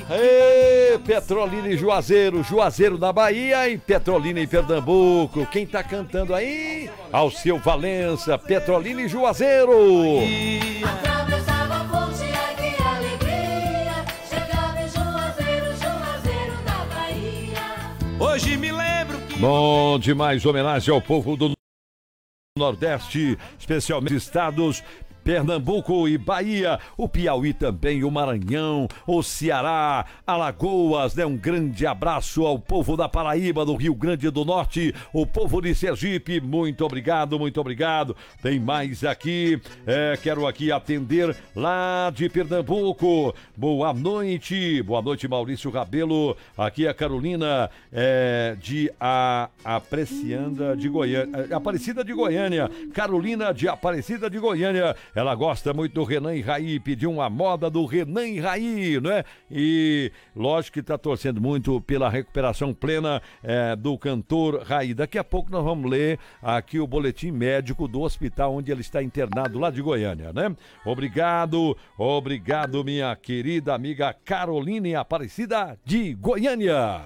Ê, Petrolina e Juazeiro, Juazeiro da Bahia e Petrolina em Pernambuco. Quem tá cantando aí? Alceu Valença, Petrolina e Juazeiro. Atravessava a ponte, ai que alegria. Chegava em Juazeiro, Juazeiro da Bahia. Hoje me lembro que... Bom demais, homenagem ao povo do Nordeste, especialmente estados Pernambuco e Bahia, o Piauí também, o Maranhão, o Ceará, Alagoas, né? Um grande abraço ao povo da Paraíba, do Rio Grande do Norte, o povo de Sergipe, muito obrigado, muito obrigado. Tem mais aqui, quero aqui atender lá de Pernambuco. Boa noite Maurício Rabelo, aqui a Carolina de Aparecida de Goiânia, Carolina de Aparecida de Goiânia. Ela gosta muito do Renan e Raí, pediu uma moda do Renan e Raí, né? E lógico que está torcendo muito pela recuperação plena do cantor Raí. Daqui a pouco nós vamos ler aqui o boletim médico do hospital onde ele está internado lá de Goiânia, né? Obrigado, minha querida amiga Carolina e Aparecida de Goiânia.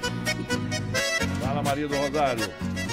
Fala, Maria do Rosário.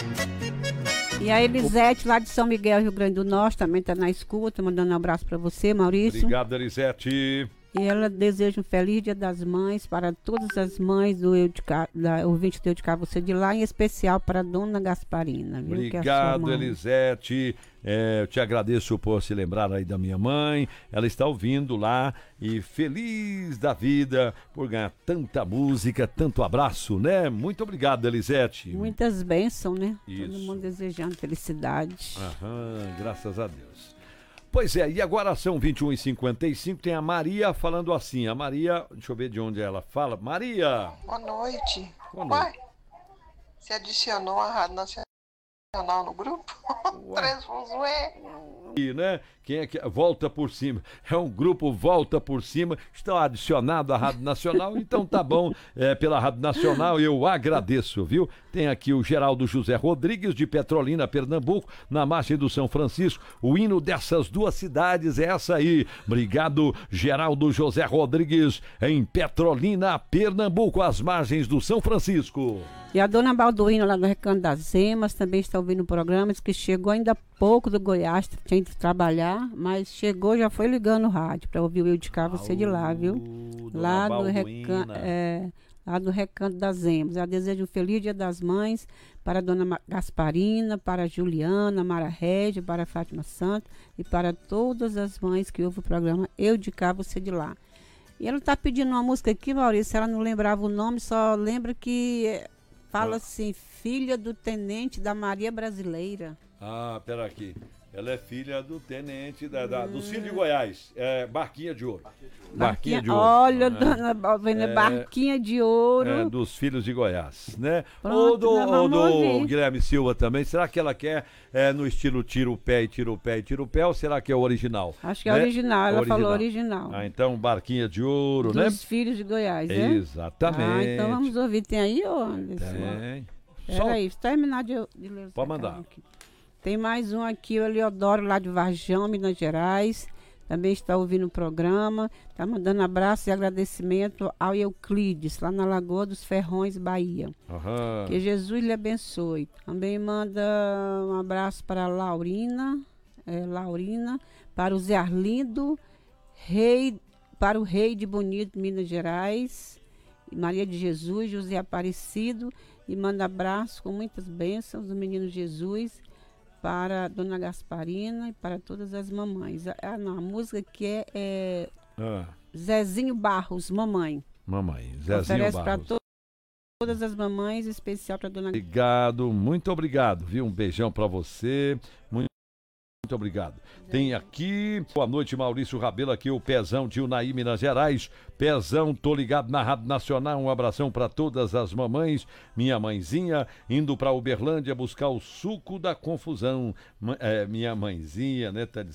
E a Elisete, lá de São Miguel, Rio Grande do Norte, também está na escuta, mandando um abraço para você, Maurício. Obrigado, Elisete. E ela deseja um feliz Dia das Mães para todas as mães do ouvinte do Eu de Cá, você de lá, em especial para a Dona Gasparina. Viu? Obrigado, Elisete. Eu te agradeço por se lembrar aí da minha mãe. Ela está ouvindo lá e feliz da vida por ganhar tanta música, tanto abraço, né? Muito obrigado, Elisete. Muitas bênçãos, né? Isso. Todo mundo desejando felicidade. Aham, graças a Deus. Pois é, e agora são 21h55, tem a Maria falando assim. A Maria, deixa eu ver de onde ela fala. Maria! Boa noite. Boa noite. Uai, você adicionou a Rádio Nacional no grupo? Três Fuzuê. E, né? Quem é que volta por cima? É um grupo Volta por Cima, está adicionado à Rádio Nacional, então tá bom, pela Rádio Nacional eu agradeço, viu? Tem aqui o Geraldo José Rodrigues de Petrolina, Pernambuco, na margem do São Francisco, o hino dessas duas cidades é essa aí. Obrigado, Geraldo José Rodrigues, em Petrolina, Pernambuco, às margens do São Francisco. E a dona Balduína, lá do Recanto das Emas, também está ouvindo o programa, diz que chegou ainda há pouco do Goiás, tinha ido trabalhar, mas chegou, já foi ligando o rádio para ouvir o Eu de Cá, você de lá, viu? Lá do Recanto das Emas. Ela deseja um feliz Dia das Mães para a dona Gasparina, para a Juliana, Mara Régia, para a Fátima Santos e para todas as mães que ouvem o programa Eu de Cá, você de lá. E ela está pedindo uma música aqui, Maurício, ela não lembrava o nome, só lembra que fala assim, filha do tenente da Maria Brasileira. Ah, pera aqui. Ela é filha do tenente dos filhos de Goiás, Barquinha de Ouro. Barquinha de Ouro. Olha, dona Balduína, Barquinha de Ouro. Dos filhos de Goiás, né? Pronto, Ou do Guilherme Silva também. Será que ela quer no estilo tira o pé e tira o pé e tira o pé, ou será que é o original? Acho que é original, ela falou original. Ah, então Barquinha de Ouro, né? Dos filhos de Goiás, né? Exatamente. Ah, então vamos ouvir. Tem aí, ô Anderson? Tem. Peraí, se terminar de ler. Pode mandar. Aqui. Tem mais um aqui, o Eliodoro, lá de Varjão, Minas Gerais. Também está ouvindo o programa. Está mandando abraço e agradecimento ao Euclides, lá na Lagoa dos Ferrões, Bahia. Aham. Que Jesus lhe abençoe. Também manda um abraço para a Laurina, para o Zé Arlindo, para o Rei de Bonito, Minas Gerais, Maria de Jesus, José Aparecido. E manda abraço com muitas bênçãos do menino Jesus para a dona Gasparina e para todas as mamães. A música aqui é Zezinho Barros, Mamãe. Mamãe, Zezinho oferece Barros. para todas as mamães, em especial para a dona... Obrigado, muito obrigado, viu? Um beijão para você. Muito obrigado. Tem aqui, boa noite, Maurício Rabelo, aqui o Pezão de Unaí, Minas Gerais. Pezão, tô ligado na Rádio Nacional, um abração para todas as mamães. Minha mãezinha, indo para Uberlândia buscar o suco da confusão. Minha mãezinha, né, tá